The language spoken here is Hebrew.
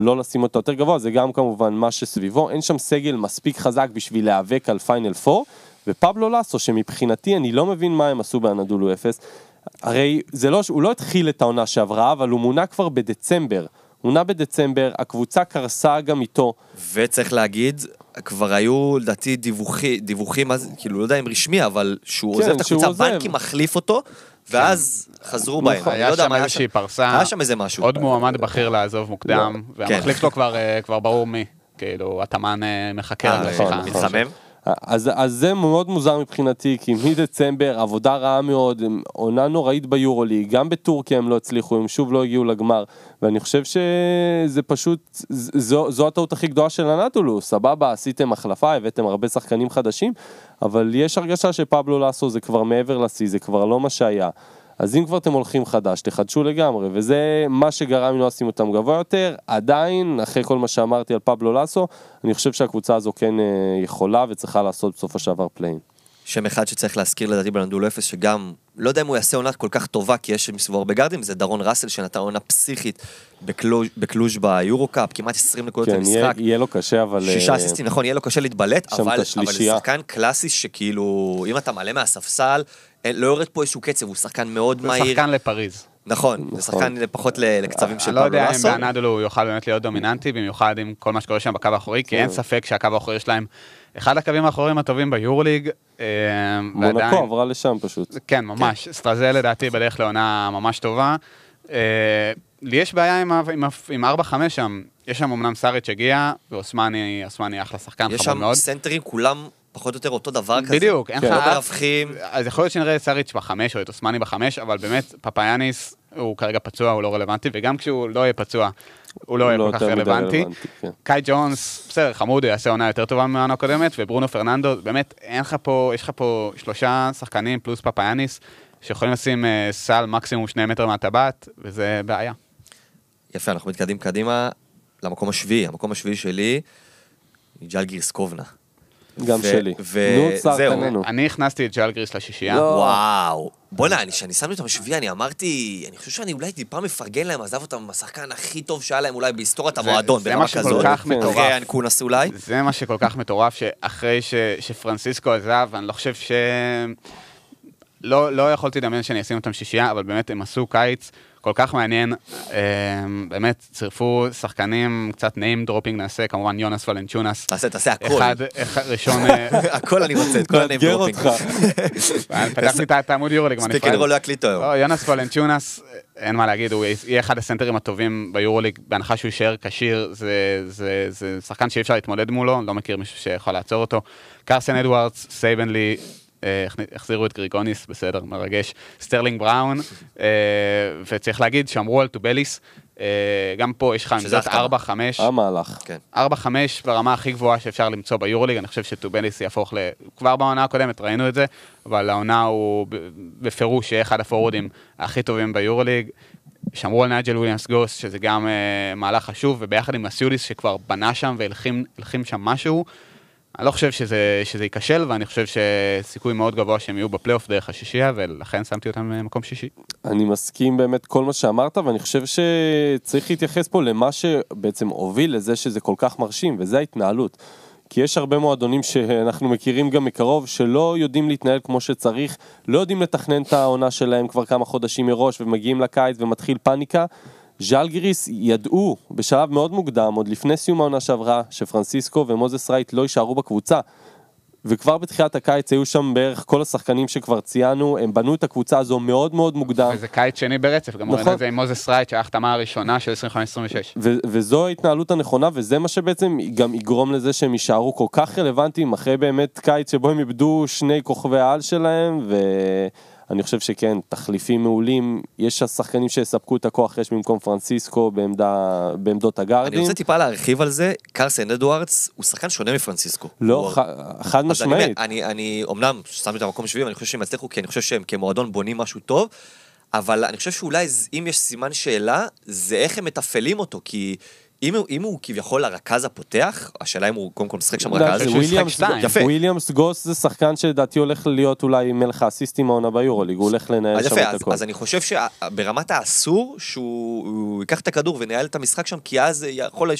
לא לשים אותו יותר גבוה, זה גם כמובן מה שסביבו, אין שם סגל מספיק חזק בשביל להיאבק על פיינל 4, ופבלו לסו, שמבחינתי אני לא מבין מה הם עשו באנדולו 0, הרי זה לא, הוא לא התחיל את העונה שעברה, אבל הוא מונה כבר בדצמבר, הקבוצה קרסה גם איתו. וצריך להגיד, כבר היו לדעתי דיווחים, כאילו לא יודע אם רשמי, אבל שהוא עוזב את הקבוצה, בנקי מחליף אותו, ואז חזרו בהם. היה שם איזושהי פרסה, היה שם איזה משהו. עוד מועמד בכיר לעזוב מוקדם, והמחליף שלו כבר ברור מי, כאילו, התאמן מחכה על השיחה. מתחמם? אז זה מאוד מוזר מבחינתי, כי מדצמבר עבודה רעה מאוד, עונה נוראית ביורוליג, גם בטורקיה הם לא הצליחו, הם שוב לא הגיעו לגמר, ואני חושב שזה פשוט, זו הטעות הכי גדולה של אנדולו, סבבה, עשיתם החלפה, הבאתם הרבה שחקנים חדשים, אבל יש הרגשה שפבלו לסו זה כבר מעבר לשיא, זה כבר לא מה שהיה. אז אם כבר אתם הולכים חדש, תחדשו לגמרי, וזה מה שגרם לנו לשים אותם גבוה יותר, עדיין, אחרי כל מה שאמרתי על פבלו לסו, אני חושב שהקבוצה הזו כן יכולה וצריכה לעשות בסוף השעבר פליין. שם אחד שצריך להזכיר לדעתי באנדולו 0, שגם, לא יודע אם הוא יעשה עונה כל כך טובה, כי יש מסביבו הרבה גארדים, זה דרון ראסל שנתן עונה פסיכית בקלוז' ביורו-קאפ, כמעט 20 נקודות למשחק. יהיה לו קשה, אבל... 6 אסיסטים, נכון, יהיה לו קשה להתבלט, אבל זה שחקן קלאסי שכאילו, אם אתה מעלה מהספסל, לא יורד פה איזשהו קצב, הוא שחקן מאוד מהיר. זה שחקן לפריז. נכון, זה שחקן פחות לקצבים של פבלו לסו. אני לא יודע אם באנדולו הוא יוכל באמת להיות דומיננטי, במיוחד עם כל מה שקורה שם בקו האחורי, כי אין ספק שהקו האחורי שלהם אחד הקווים האחוריים הטובים ביורוליג. מונקו עברה לשם פשוט. כן, ממש. סטרזל לדעתי בדרך לעונה ממש טובה. לי יש בעיה עם 4-5 שם. יש שם אמנם סאריץ' הגיע, ואוסמני אחלה שחקן, חמוד מאוד. יש שם סנטרים כולם פחות או יותר אותו דבר כזה. בדיוק. אין לך לא מרווחים. אז יכול להיות שנראה את סאריץ' ב5 או את אוסמני ב5, אבל באמת פפאיאניס הוא כרגע פצוע, הוא לא רלוונטי, וגם כשהוא לא יהיה פצוע, הוא לא יהיה כל כך רלוונטי. קאי ג'ונס, בסדר, חמוד, הוא יעשה עונה יותר טובה מהעונה הקודמת, וברונו פרננדו, באמת, יש לך פה 3 שחקנים פלוס פפאיאניס, שיכולים לשים סל מקסימום 2 מטר מהטבעת, וזה בעיה. יפה, אנחנו מתקדים קדימה למקום השביעי. המקום השביעי שלי, ג'לגיריס קובנה. גם שלי. וזהו. אני הכנסתי את ג'לגיריס לשישייה. וואו. בוא'נה, כשאני שמתי אותם בשביעי, אני אמרתי, אני חושב שאני אולי טיפה מפרגן להם, עזב אותם השחקן הכי טוב שהיה להם אולי בהיסטוריית המועדון, ברמה כזאת. אחרי אנקונס אולי. זה מה שכל כך מטורף, שאחרי שפרנסיסקו עזב, אני לא חושב לא יכולתי לדמיין שאני אשים אותם שישייה, אבל באמת הם עשו קיץ כל כך מעניין, באמת צירפו שחקנים, קצת name dropping נעשה, כמובן יונס ולנצ'ונס. תעשה הכל. אחד ראשון... הכל אני רוצה, את כל ה-name dropping. פתחתי את העמוד יורוליג. ספיק אני רואה לא יקליטו היום. יונס ולנצ'ונס, אין מה להגיד, הוא יהיה אחד הסנטרים הטובים ביורוליג, בהנחה שהוא יישאר קשיר, זה שחקן שאי אפשר להתמודד מולו, לא מכיר מישהו שיכול לעצור אותו. קרסן אדוארדס, סייבנלי, החזירו את גריגוניס, בסדר, מרגש, סטרלינג בראון, וצריך להגיד שאמרו על טובליס, גם פה יש לך עמדות 4-5, המהלך. 4-5 ברמה הכי גבוהה שאפשר למצוא ביורוליג, אני חושב שטובליס יהפוך כבר בעונה הקודמת, ראינו את זה, אבל העונה הוא בפירוש יהיה אחד הפורורדים הכי טובים ביורוליג, שמרו על נייג'ל וויליאמס גוס, שזה גם מהלך חשוב, וביחד עם הסיודיס שכבר בנה שם והלחים שם משהו, אני לא חושב שזה ייכשל, ואני חושב שסיכוי מאוד גבוה שהם יהיו בפלייאוף דרך השישייה, ולכן שמתי אותם במקום שישי. אני מסכים באמת כל מה שאמרת, ואני חושב שצריך להתייחס פה למה שבעצם הוביל לזה שזה כל כך מרשים, וזה ההתנהלות. כי יש הרבה מועדונים שאנחנו מכירים גם מקרוב, שלא יודעים להתנהל כמו שצריך, לא יודעים לתכנן את העונה שלהם כבר כמה חודשים מראש, ומגיעים לקיץ ומתחיל פאניקה. ז'אלגיריס ידעו בשלב מאוד מוקדם, עוד לפני סיום העונה שעברה, שפרנסיסקו ומוזס רייט לא יישארו בקבוצה, וכבר בתחילת הקיץ היו שם בערך כל השחקנים שכבר ציינו, הם בנו את הקבוצה הזו מאוד מאוד מוקדם. וזה קיץ שני ברצף, גם ראינו את זה עם מוזס רייט, שההחתמה הראשונה של 25-26. וזו ההתנהלות הנכונה, וזה מה שבעצם גם יגרום לזה שהם יישארו כל כך רלוונטיים, אחרי באמת קיץ שבו הם איבדו 2 כוכבי העל שלהם, אני חושב שכן, תחליפים מעולים, יש השחקנים שיספקו את הכוח יש במקום פרנסיסקו בעמדות הגארדים. אני רוצה טיפה להרחיב על זה, קרסן אדוארדס הוא שחקן שונה מפרנסיסקו. לא, חד משמעית. אני אומנם שמתי את המקום שביעי, ואני חושב שהם הצליחו, כי אני חושב שהם כמועדון בונים משהו טוב, אבל אני חושב שאולי אם יש סימן שאלה, זה איך הם מתפעלים אותו, כי אם הוא כביכול הרכז הפותח, השאלה אם הוא קודם כל משחק שם לא, רכז. שהוא ישחק שתיים. יפה. וויליאמס גוס זה שחקן שלדעתי הולך להיות אולי מלך האסיסטים העונה ביורוליג, הוא הולך לנהל שם את הכל. אז אני חושב שברמת האסור, שהוא ייקח את הכדור וינהל את המשחק שם, כי אז יכול